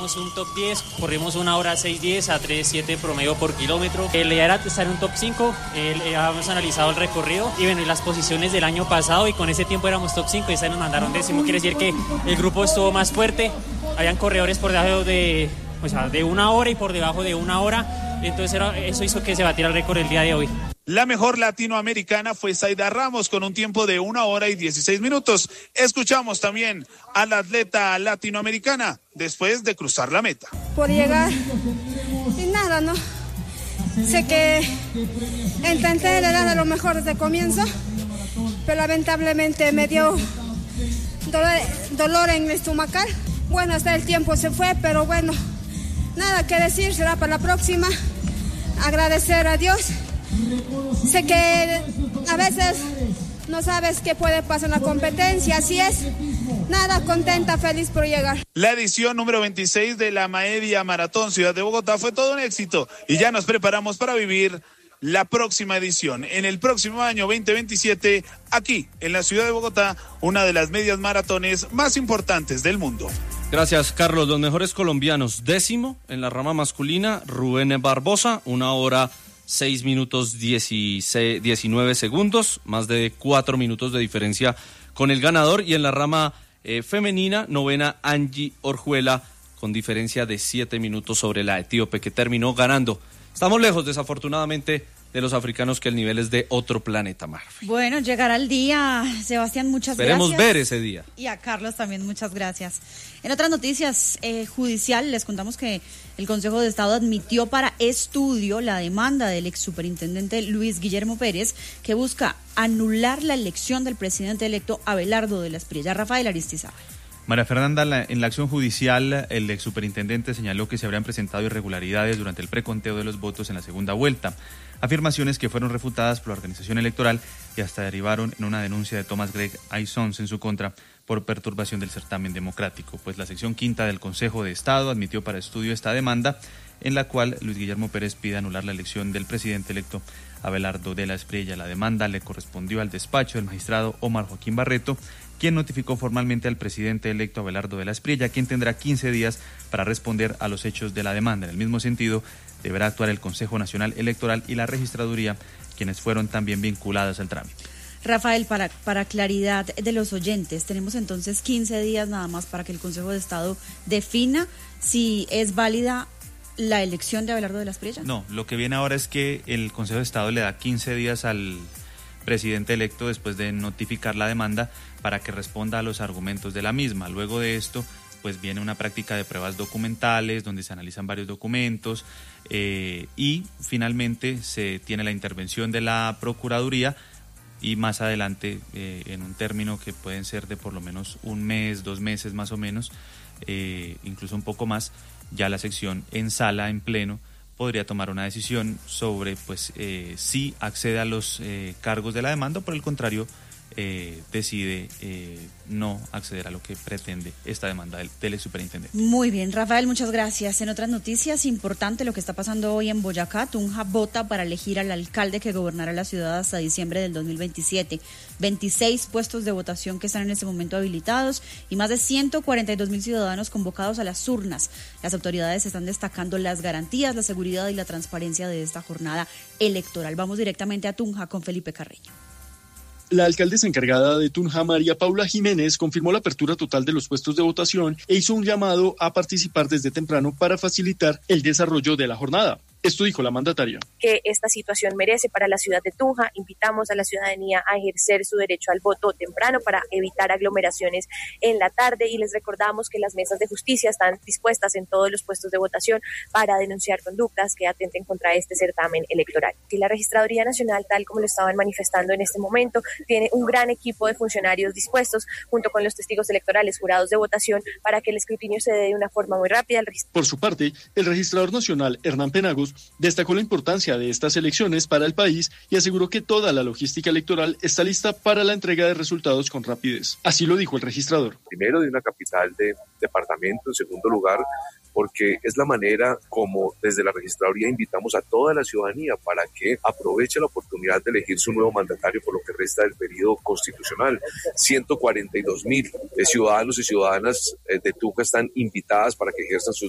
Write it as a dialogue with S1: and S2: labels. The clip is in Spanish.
S1: logramos un top 10, corrimos 1 hora 6:10 a 3:07 promedio por kilómetro. La idea era estar en un top 5, habíamos analizado el recorrido y bueno, y las posiciones del año pasado y con ese tiempo éramos top 5 y esa nos mandaron décimo, quiere decir que el grupo estuvo más fuerte, habían corredores por debajo de 1 hora y por debajo de 1 hora, entonces eso hizo que se batiera el récord el día de hoy.
S2: La mejor latinoamericana fue Zaida Ramos con un tiempo de 1 hora y 16 minutos. Escuchamos también a la atleta latinoamericana después de cruzar la meta.
S3: Por llegar y nada, ¿no? Sé que intenté dar lo mejor desde el comienzo, pero lamentablemente me dio dolor en el estomacal. Bueno, hasta el tiempo se fue, pero bueno, nada que decir, será para la próxima. Agradecer a Dios. Sé que a veces no sabes qué puede pasar en la competencia, así es. Nada, contenta, feliz por llegar.
S2: La edición número 26 de la Media Maratón Ciudad de Bogotá fue todo un éxito y ya nos preparamos para vivir la próxima edición. En el próximo año 2027, aquí en la Ciudad de Bogotá, una de las medias maratones más importantes del mundo.
S4: Gracias, Carlos. Los mejores colombianos: décimo en la rama masculina, Rubén Barbosa, 1 hora 6 minutos 19 segundos, más de 4 minutos de diferencia con el ganador. Y en la rama femenina, novena Angie Orjuela, con diferencia de 7 minutos sobre la etíope, que terminó ganando. Estamos lejos, desafortunadamente, de los africanos, que el nivel es de otro planeta, Marfi.
S5: Bueno, llegará el día. Sebastián, muchas
S4: Esperemos
S5: gracias.
S4: ver ese día.
S5: Y a Carlos también, muchas gracias. En otras noticias judicial, les contamos que el Consejo de Estado admitió para estudio la demanda del ex superintendente Luis Guillermo Pérez, que busca anular la elección del presidente electo Abelardo de la Espriella. Rafael Aristizábal.
S6: María Fernanda, en la acción judicial, el ex superintendente señaló que se habrían presentado irregularidades durante el preconteo de los votos en la segunda vuelta. Afirmaciones que fueron refutadas por la organización electoral y hasta derivaron en una denuncia de Thomas Greg Aizons en su contra por perturbación del certamen democrático. Pues la sección quinta del Consejo de Estado admitió para estudio esta demanda, en la cual Luis Guillermo Pérez pide anular la elección del presidente electo Abelardo de la Espriella. La demanda le correspondió al despacho del magistrado Omar Joaquín Barreto, quien notificó formalmente al presidente electo Abelardo de la Espriella, quien tendrá 15 días para responder a los hechos de la demanda. En el mismo sentido, deberá actuar el Consejo Nacional Electoral y la Registraduría, quienes fueron también vinculadas al trámite.
S5: Rafael, para claridad de los oyentes, tenemos entonces 15 días nada más para que el Consejo de Estado defina si es válida la elección de Abelardo de la Espriella.
S6: No, lo que viene ahora es que el Consejo de Estado le da 15 días al presidente electo después de notificar la demanda para que responda a los argumentos de la misma. Luego de esto, pues viene una práctica de pruebas documentales donde se analizan varios documentos y finalmente se tiene la intervención de la Procuraduría y más adelante en un término que pueden ser de por lo menos 1 mes, 2 meses más o menos, incluso un poco más, ya la sección en sala, en pleno, podría tomar una decisión sobre pues si accede a los cargos de la demanda o por el contrario decide no acceder a lo que pretende esta demanda del superintendente.
S5: Muy bien, Rafael, muchas gracias. En otras noticias, importante lo que está pasando hoy en Boyacá. Tunja vota para elegir al alcalde que gobernará la ciudad hasta diciembre del 2027. 26 puestos de votación que están en este momento habilitados y más de 142.000 ciudadanos convocados a las urnas. Las autoridades están destacando las garantías, la seguridad y la transparencia de esta jornada electoral. Vamos directamente a Tunja con Felipe Carreño.
S7: La alcaldesa encargada de Tunja, María Paula Jiménez, confirmó la apertura total de los puestos de votación e hizo un llamado a participar desde temprano para facilitar el desarrollo de la jornada. Esto dijo la mandataria.
S8: Que esta situación merece para la ciudad de Tunja. Invitamos a la ciudadanía a ejercer su derecho al voto temprano para evitar aglomeraciones en la tarde y les recordamos que las mesas de justicia están dispuestas en todos los puestos de votación para denunciar conductas que atenten contra este certamen electoral. Y la Registraduría Nacional, tal como lo estaban manifestando en este momento, tiene un gran equipo de funcionarios dispuestos junto con los testigos electorales, jurados de votación, para que el escrutinio se dé de una forma muy rápida.
S7: Por su parte, el registrador nacional, Hernán Penagos, destacó la importancia de estas elecciones para el país y aseguró que toda la logística electoral está lista para la entrega de resultados con rapidez. Así lo dijo el registrador.
S9: Primero, de una capital de departamento. En segundo lugar, porque es la manera como desde la registraduría invitamos a toda la ciudadanía para que aproveche la oportunidad de elegir su nuevo mandatario por lo que resta del periodo constitucional. 142.000 ciudadanos y ciudadanas de Tunja están invitadas para que ejerzan sus